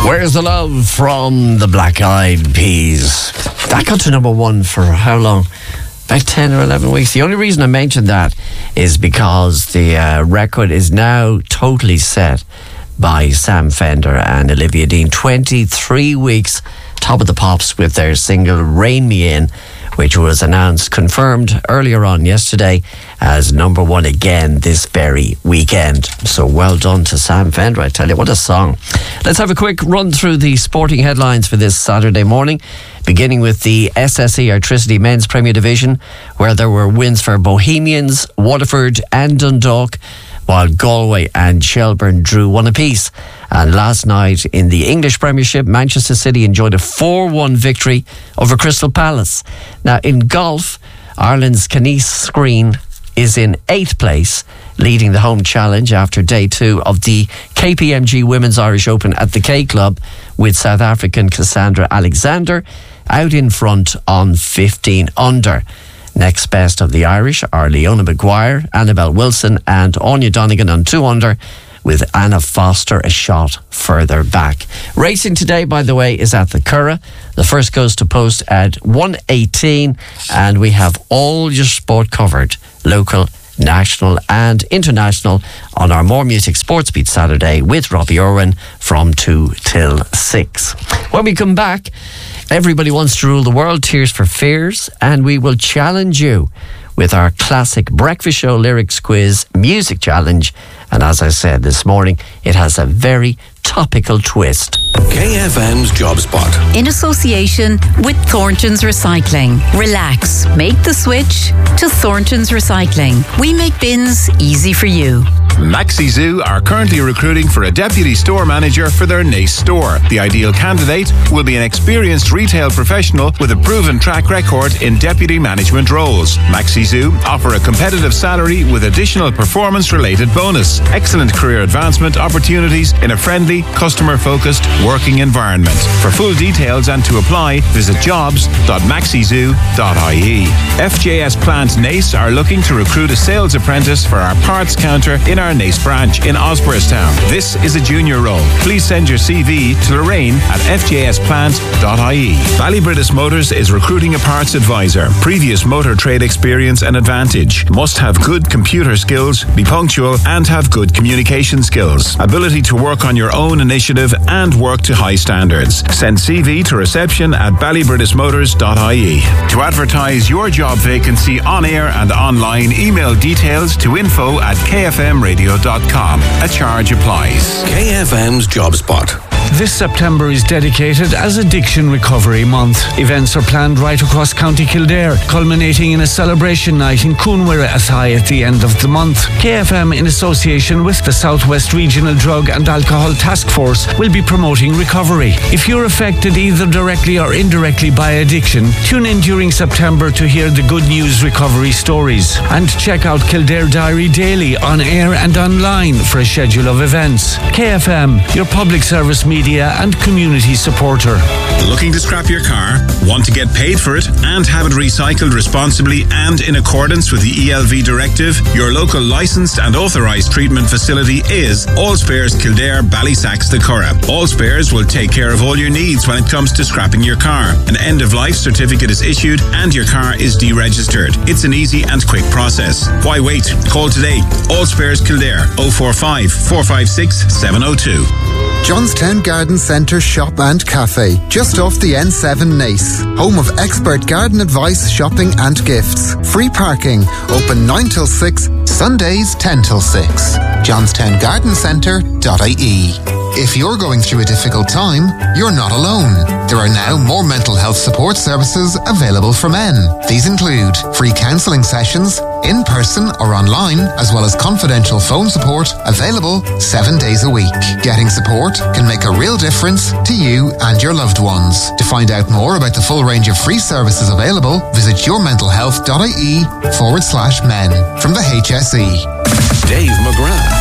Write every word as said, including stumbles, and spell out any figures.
Where's the Love from the Black Eyed Peas. That got to number one for how long? About ten or eleven weeks. The only reason I mentioned that is because the uh, record is now totally set by Sam Fender and Olivia Dean. twenty-three weeks top of the pops with their single Rein Me In, which was announced, confirmed earlier on yesterday as number one again this very weekend. So well done to Sam Fender, I tell you, what a song. Let's have a quick run through the sporting headlines for this Saturday morning, beginning with the S S E Airtricity Men's Premier Division, where there were wins for Bohemians, Waterford and Dundalk, while Galway and Shelburne drew one apiece. And last night in the English Premiership, Manchester City enjoyed a four one victory over Crystal Palace. Now in golf, Ireland's Kenise Screen is in eighth place, leading the home challenge after day two of the K P M G Women's Irish Open at the K Club, with South African Cassandra Alexander out in front on fifteen under. Next best of the Irish are Leona Maguire, Annabelle Wilson and Anya Donegan on two under, with Anna Foster a shot further back. Racing today, by the way, is at the Curragh. The first goes to post at one eighteen, and we have all your sport covered, local, national and international, on our More Music Sports Beat Saturday with Robbie Irwin from two till six. When we come back, Everybody Wants to Rule the World, Tears for Fears, and we will challenge you with our classic breakfast show lyrics quiz music challenge. And as I said this morning, it has a very topical twist. K F M's Job Spot, in association with Thornton's Recycling. Relax, make the switch to Thornton's Recycling. We make bins easy for you. Maxi Zoo are currently recruiting for a deputy store manager for their Nace store. The ideal candidate will be an experienced retail professional with a proven track record in deputy management roles. Maxi Zoo offer a competitive salary with additional performance-related bonus, excellent career advancement opportunities in a friendly, customer-focused working environment. For full details and to apply, visit jobs dot maxi zoo dot I E. F J S Plant Nace are looking to recruit a sales apprentice for our parts counter in our Nace branch in Osborstown. This is a junior role. Please send your C V to Lorraine at f j s plant dot I E. Ballybritis Motors is recruiting a parts advisor. Previous motor trade experience and advantage. Must have good computer skills, be punctual and have good communication skills. Ability to work on your own initiative and work to high standards. Send C V to reception at ballybritis motors dot I E. To advertise your job vacancy on air and online, email details to info at k f m radio dot com. A charge applies. K F M's Job Spot. This September is dedicated as Addiction Recovery Month. Events are planned right across County Kildare, culminating in a celebration night in Coonwira Athy at the end of the month. K F M, in association with the Southwest Regional Drug and Alcohol Task Force, will be promoting recovery. If you're affected either directly or indirectly by addiction, tune in during September to hear the good news recovery stories. And check out Kildare Diary Daily on air and online for a schedule of events. K F M, your public service media and community supporter. Looking to scrap your car? Want to get paid for it and have it recycled responsibly and in accordance with the E L V directive? Your local licensed and authorised treatment facility is All Spares Kildare, Ballysacks, the Curragh. All Spares will take care of all your needs when it comes to scrapping your car. An end-of-life certificate is issued and your car is deregistered. It's an easy and quick process. Why wait? Call today. All Spares Kildare, oh four five, four five six, seven oh two. Johnstown Garden Centre Shop and Cafe, just off the N seven Nace. Home of expert garden advice, shopping and gifts. Free parking, open nine till six, Sundays ten till six. johnstown garden centre dot I E. If you're going through a difficult time, you're not alone. There are now more mental health support services available for men. These include free counselling sessions, in person or online, as well as confidential phone support available seven days a week. Getting support can make a real difference to you and your loved ones. To find out more about the full range of free services available, visit your mental health dot I E forward slash men from the H S E. Dave McGrath.